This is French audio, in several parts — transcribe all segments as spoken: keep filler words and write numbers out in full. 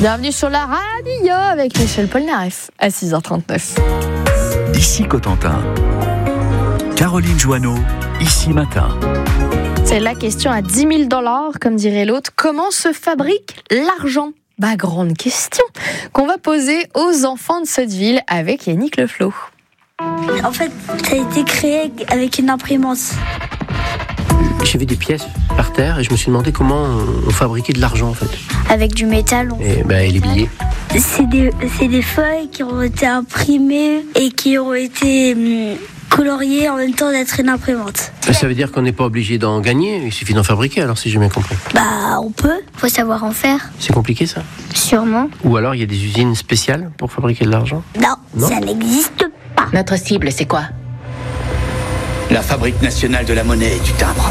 Bienvenue sur la radio avec Michel Polnareff à six heures trente-neuf. Ici Cotentin. Caroline Joanneau, ici matin. C'est la question à dix mille dollars, comme dirait l'autre. Comment se fabrique l'argent ? Bah, grande question qu'on va poser aux enfants de cette ville avec Yannick Leflot. En fait, ça a été créé avec une imprimante. J'ai vu des pièces par terre et je me suis demandé comment on fabriquait de l'argent en fait. Avec du métal. On... Et, bah, et les billets. C'est des, c'est des feuilles qui ont été imprimées et qui ont été hum, coloriées en même temps d'être une imprimante. Ça veut dire qu'on n'est pas obligé d'en gagner, il suffit d'en fabriquer alors si j'ai bien compris. Bah on peut, faut savoir en faire. C'est compliqué ça ? Sûrement. Ou alors il y a des usines spéciales pour fabriquer de l'argent ? Non, non, ça n'existe pas. Notre cible c'est quoi ? La Fabrique nationale de la monnaie et du timbre.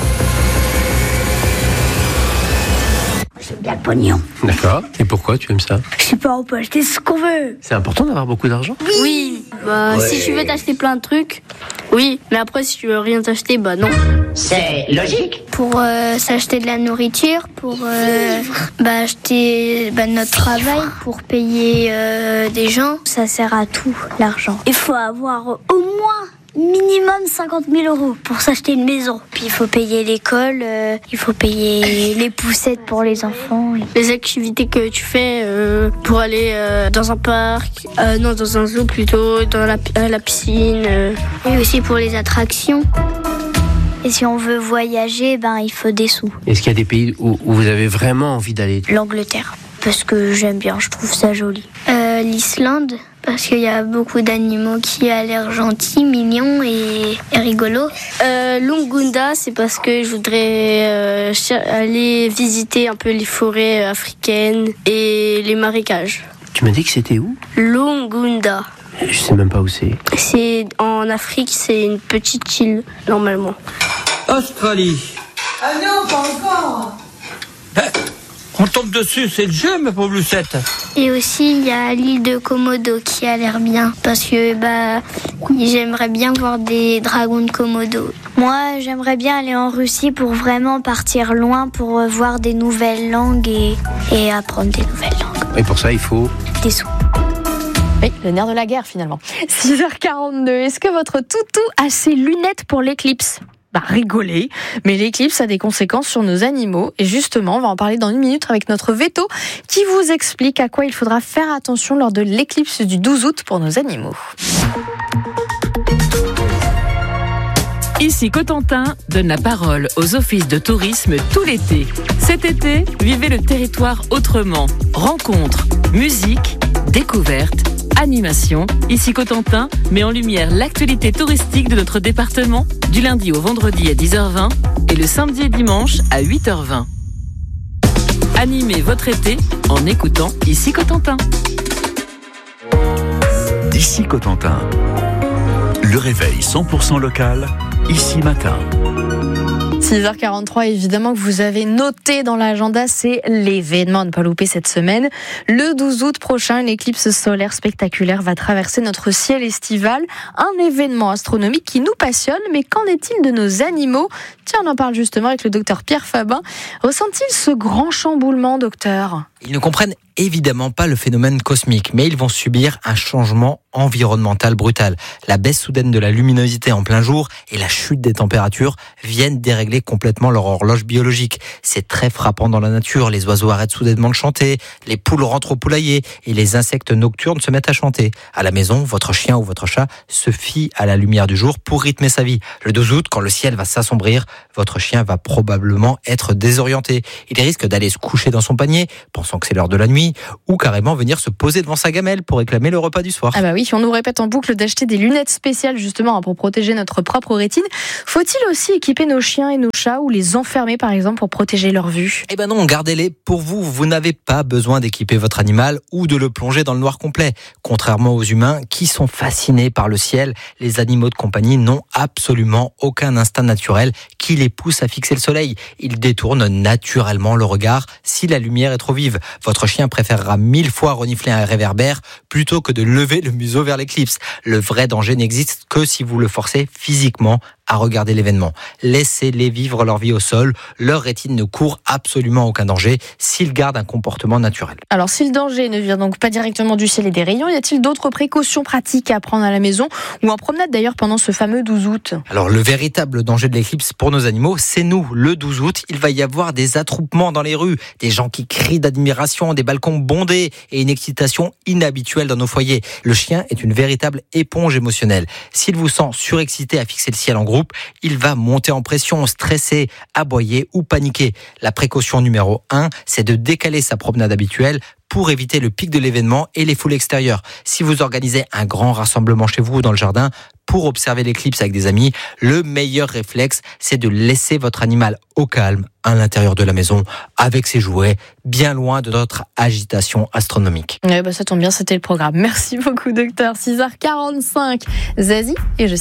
J'aime bien le pognon. D'accord. Et pourquoi tu aimes ça ? Je sais pas, on peut acheter ce qu'on veut. C'est important d'avoir beaucoup d'argent ? Oui, bah ouais. Si tu veux t'acheter plein de trucs, oui. Mais après, si tu veux rien t'acheter, bah non. C'est logique. Pour euh, s'acheter de la nourriture, pour euh, bah, acheter bah, notre travail, pour payer euh, des gens, ça sert à tout, l'argent. Il faut avoir au moins minimum cinquante mille euros pour s'acheter une maison. Puis il faut payer l'école, euh, il faut payer les poussettes pour les enfants. Les activités que tu fais euh, pour aller euh, dans un parc, euh, non dans un zoo plutôt, dans la, euh, la piscine. Euh. Et aussi pour les attractions. Et si on veut voyager, ben il faut des sous. Est-ce qu'il y a des pays où, où vous avez vraiment envie d'aller ? L'Angleterre, parce que j'aime bien, je trouve ça joli. Euh, L'Islande, parce qu'il y a beaucoup d'animaux qui ont l'air gentils, mignons et, et rigolos. Euh, Lungunda, c'est parce que je voudrais euh, aller visiter un peu les forêts africaines et les marécages. Tu m'as dit que c'était où ? Lungunda. Je sais même pas où c'est. C'est en Afrique, c'est une petite île, normalement. Australie. Ah non, pas encore. On tombe dessus, c'est le jeu, ma pauvre Lucette. Et aussi, il y a l'île de Komodo qui a l'air bien. Parce que bah, j'aimerais bien voir des dragons de Komodo. Moi, j'aimerais bien aller en Russie pour vraiment partir loin, pour voir des nouvelles langues et, et apprendre des nouvelles langues. Et pour ça, il faut... des sous. Oui, le nerf de la guerre finalement. six heures quarante-deux, est-ce que votre toutou a ses lunettes pour l'éclipse ? Bah rigolez, mais l'éclipse a des conséquences sur nos animaux et justement on va en parler dans une minute avec notre veto qui vous explique à quoi il faudra faire attention lors de l'éclipse du douze août pour nos animaux. Ici Cotentin donne la parole aux offices de tourisme tout l'été. Cet été, vivez le territoire autrement. Rencontres, musique, découvertes, animation. Ici Cotentin met en lumière l'actualité touristique de notre département du lundi au vendredi à dix heures vingt et le samedi et dimanche à huit heures vingt. Animez votre été en écoutant Ici Cotentin. Ici Cotentin. Le réveil cent pour cent local, ici matin. six heures quarante-trois, évidemment que vous avez noté dans l'agenda, c'est l'événement à ne pas louper cette semaine. Le douze août prochain, une éclipse solaire spectaculaire va traverser notre ciel estival. Un événement astronomique qui nous passionne, mais qu'en est-il de nos animaux ? Tiens, on en parle justement avec le docteur Pierre Fabin. Ressent-il ce grand chamboulement, docteur ? Ils ne comprennent évidemment pas le phénomène cosmique, mais ils vont subir un changement environnemental brutal. La baisse soudaine de la luminosité en plein jour et la chute des températures viennent dérégler complètement leur horloge biologique. C'est très frappant dans la nature. Les oiseaux arrêtent soudainement de chanter, les poules rentrent au poulailler et les insectes nocturnes se mettent à chanter. À la maison, votre chien ou votre chat se fie à la lumière du jour pour rythmer sa vie. Le douze août, quand le ciel va s'assombrir, votre chien va probablement être désorienté. Il risque d'aller se coucher dans son panier, pensant que c'est l'heure de la nuit, ou carrément venir se poser devant sa gamelle pour réclamer le repas du soir. Ah bah oui, on nous répète en boucle d'acheter des lunettes spéciales justement pour protéger notre propre rétine. Faut-il aussi équiper nos chiens et nos chats ou les enfermer par exemple pour protéger leur vue ? Eh ben non, gardez-les pour vous. Vous n'avez pas besoin d'équiper votre animal ou de le plonger dans le noir complet. Contrairement aux humains qui sont fascinés par le ciel, les animaux de compagnie n'ont absolument aucun instinct naturel qui les pousse à fixer le soleil. Ils détournent naturellement le regard si la lumière est trop vive. Votre chien préférera mille fois renifler un réverbère plutôt que de lever le museau vers l'éclipse. Le vrai danger n'existe que si vous le forcez physiquement à regarder l'événement. Laissez-les vivre leur vie au sol. Leur rétine ne court absolument aucun danger s'ils gardent un comportement naturel. Alors, si le danger ne vient donc pas directement du ciel et des rayons, y a-t-il d'autres précautions pratiques à prendre à la maison ou en promenade d'ailleurs pendant ce fameux douze août? Alors, le véritable danger de l'éclipse pour nos animaux, c'est nous. Le douze août, il va y avoir des attroupements dans les rues, des gens qui crient d'admiration, des balcons bondés et une excitation inhabituelle dans nos foyers. Le chien est une véritable éponge émotionnelle. S'il vous sent surexcité à fixer le ciel en groupe, il va monter en pression, stresser, aboyer ou paniquer. La précaution numéro un, c'est de décaler sa promenade habituelle pour éviter le pic de l'événement et les foules extérieures. Si vous organisez un grand rassemblement chez vous ou dans le jardin pour observer l'éclipse avec des amis, le meilleur réflexe, c'est de laisser votre animal au calme à l'intérieur de la maison avec ses jouets, bien loin de notre agitation astronomique. Ouais, bah ça tombe bien, c'était le programme. Merci beaucoup, docteur. six heures quarante-cinq. Zazie et je